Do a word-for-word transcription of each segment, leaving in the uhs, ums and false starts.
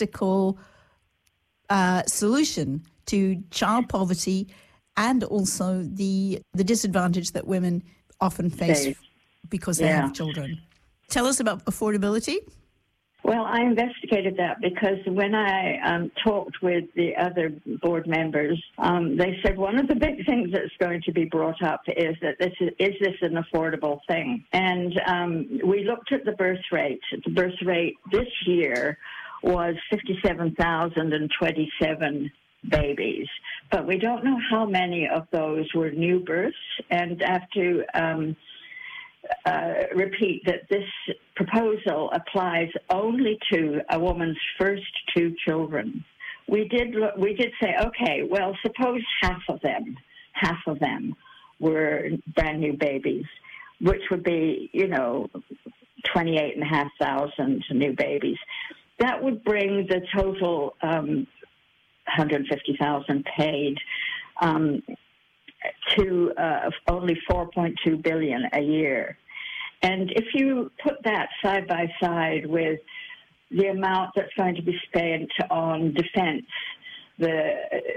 practical uh, solution to child poverty and also the the disadvantage that women often face Okay. because they Yeah. have children. Tell us about affordability. Well, I investigated that because when I um, talked with the other board members, um, they said one of the big things that's going to be brought up is that this is, is this an affordable thing? And um, we looked at the birth rate. The birth rate this year was fifty-seven thousand twenty-seven babies, but we don't know how many of those were new births, and I have to um, uh, repeat that this proposal applies only to a woman's first two children. We did look, we did say, okay, well, suppose half of them, half of them were brand new babies, which would be, you know, twenty-eight and a half thousand new babies. That would bring the total um, one hundred fifty thousand paid um, to uh, only four point two billion a year. And if you put that side by side with the amount that's going to be spent on defense, the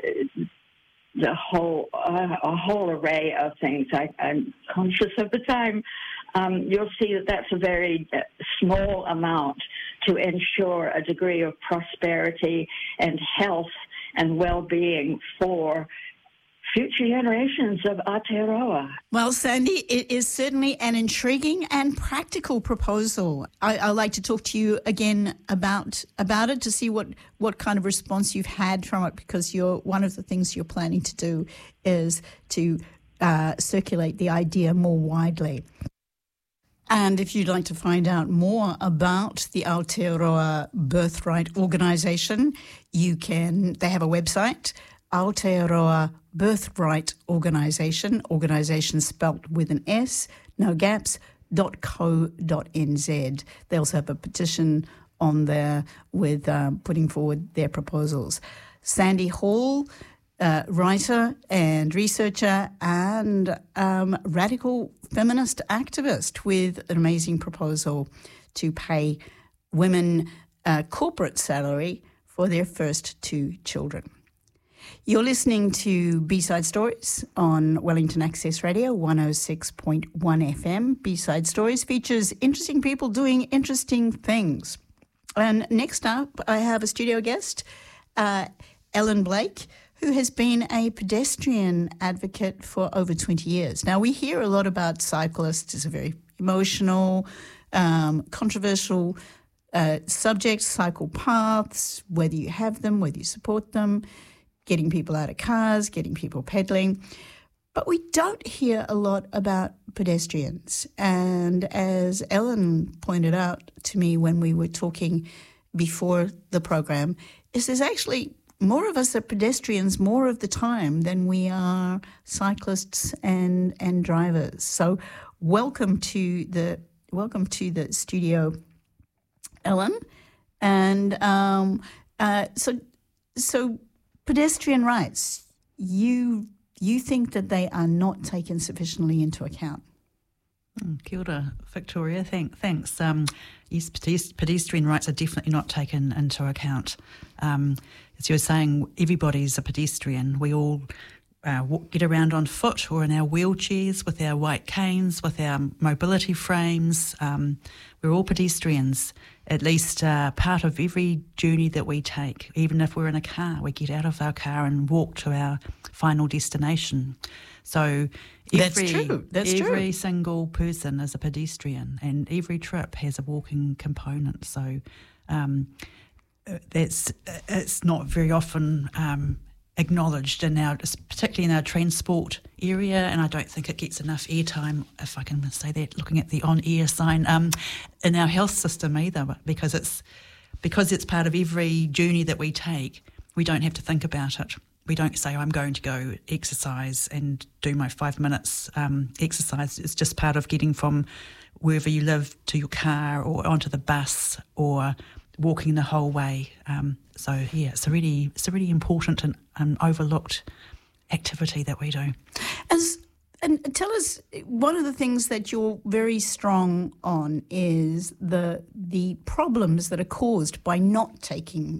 the whole uh, a whole array of things, I, I'm conscious of the time, um, you'll see that that's a very small amount to ensure a degree of prosperity and health and well-being for future generations of Aotearoa. Well, Sandy, it is certainly an intriguing and practical proposal. I, I'd like to talk to you again about about it to see what, what kind of response you've had from it, because you're one of the things you're planning to do is to uh, circulate the idea more widely. And if you'd like to find out more about the Aotearoa Birthright Organisation, you can. They have a website, Aotearoa Birthright Organisation, organisation spelt with an S, no gaps, dot co dot n z. They also have a petition on there with um, putting forward their proposals. Sandy Hall, uh, writer and researcher and um, radical feminist activist, with an amazing proposal to pay women a corporate salary for their first two children. You're listening to B-Side Stories on Wellington Access Radio, one oh six point one F M. B-Side Stories features interesting people doing interesting things. And next up, I have a studio guest, uh, Ellen Blake, who has been a pedestrian advocate for over twenty years. Now, we hear a lot about cyclists. It's a very emotional, um, controversial uh, subject, cycle paths, whether you have them, whether you support them, getting people out of cars, getting people pedaling. But we don't hear a lot about pedestrians. And as Ellen pointed out to me when we were talking before the program, is there's actually more of us are pedestrians more of the time than we are cyclists and and drivers. So welcome to the welcome to the studio, Ellen. And um, uh, so so. Pedestrian rights, you you think that they are not taken sufficiently into account? Mm, kia ora, Victoria. Thank, thanks. Um, yes, pedestrian rights are definitely not taken into account. Um, as you were saying, everybody's a pedestrian. We all uh, walk, get around on foot or in our wheelchairs with our white canes, with our mobility frames. Um, we're all pedestrians. At least uh, part of every journey that we take. Even if we're in a car, we get out of our car and walk to our final destination. So every, That's true. That's every true. single person is a pedestrian, and every trip has a walking component. So um, that's it's not very often um, acknowledged in our, particularly in our transport area, and I don't think it gets enough airtime, if I can say that, looking at the on-air sign, um, in our health system either, because it's because it's part of every journey that we take. We don't have to think about it. We don't say, I'm going to go exercise and do my five minutes um, exercise. It's just part of getting from wherever you live to your car or onto the bus or walking the whole way. Um, so yeah, it's a really it's a really important and, and overlooked activity that we do. As and tell us, one of the things that you're very strong on is the the problems that are caused by not taking